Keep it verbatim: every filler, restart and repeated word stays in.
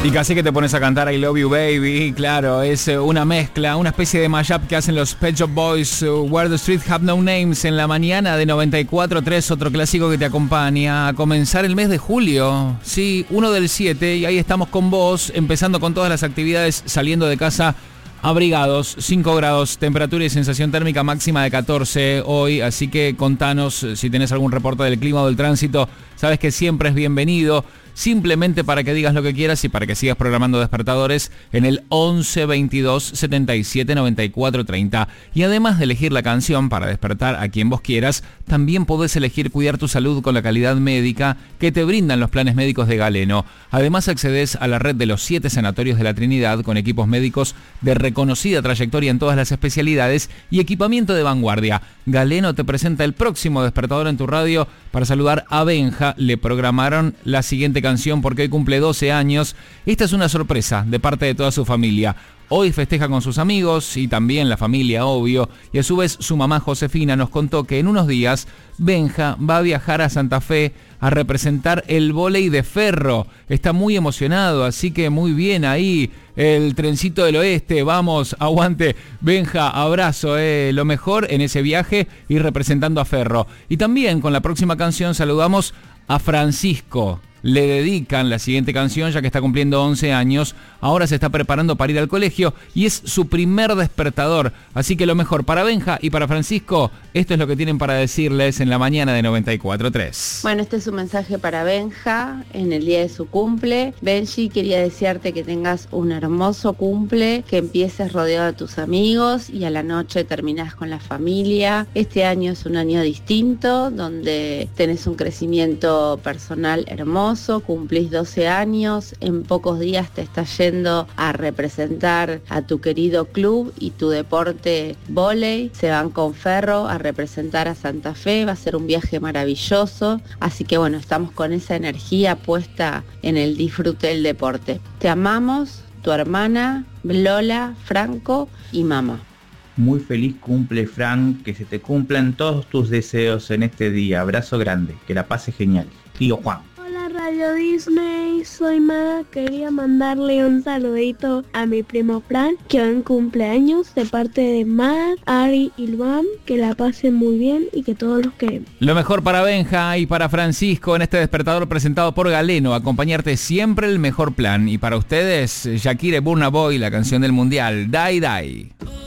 Y casi que te pones a cantar I Love You Baby, claro, es una mezcla, una especie de mashup que hacen los Pet Shop Boys, uh, Where the Street Have No Names en la mañana de noventa y cuatro punto tres, otro clásico que te acompaña a comenzar el mes de julio, sí, uno del siete, y ahí estamos con vos, empezando con todas las actividades, saliendo de casa abrigados, cinco grados, temperatura y sensación térmica máxima de catorce hoy, así que contanos si tenés algún reporte del clima o del tránsito, sabes que siempre es bienvenido. Simplemente para que digas lo que quieras y para que sigas programando despertadores en el once veintidós setenta y siete noventa y cuatro treinta. Y además de elegir la canción para despertar a quien vos quieras, también podés elegir cuidar tu salud con la calidad médica que te brindan los planes médicos de Galeno. Además accedés a la red de los siete sanatorios de la Trinidad con equipos médicos de reconocida trayectoria en todas las especialidades y equipamiento de vanguardia. Galeno te presenta el próximo despertador en tu radio para saludar a Benja. Le programaron la siguiente canción porque hoy cumple doce años. Esta es una sorpresa de parte de toda su familia. Hoy festeja con sus amigos y también la familia, obvio, y a su vez su mamá Josefina nos contó que en unos días Benja va a viajar a Santa Fe a representar el vóley de ferro. Está muy emocionado, así que muy bien ahí, el trencito del oeste, vamos, aguante, Benja, abrazo, eh, lo mejor en ese viaje y representando a Ferro. Y también con la próxima canción saludamos a Francisco. Le dedican la siguiente canción ya que está cumpliendo once años, ahora se está preparando para ir al colegio y es su primer despertador, así que lo mejor para Benja y para Francisco, esto es lo que tienen para decirles en la mañana de noventa y cuatro punto tres. Bueno, este es un mensaje para Benja en el día de su cumple. Benji, quería desearte que tengas un hermoso cumple, que empieces rodeado de tus amigos y a la noche terminás con la familia. Este año es un año distinto, donde tenés un crecimiento personal hermoso. Cumplís doce años, en pocos días te estás yendo a representar a tu querido club y tu deporte vóley, se van con Ferro a representar a Santa Fe, va a ser un viaje maravilloso, así que bueno, estamos con esa energía puesta en el disfrute del deporte. Te amamos, tu hermana, Lola, Franco y mamá. Muy feliz cumple, Fran, que se te cumplan todos tus deseos en este día, abrazo grande, que la pases genial. Tío Juan. Radio Disney, soy Maga, quería mandarle un saludito a mi primo Fran, que hoy cumpleaños, de parte de Mar, Ari y Luan, que la pasen muy bien y que todos los queremos. Lo mejor para Benja y para Francisco en este despertador presentado por Galeno, acompañarte siempre el mejor plan. Y para ustedes, Shakira y Burna Boy, la canción del mundial, Die Die.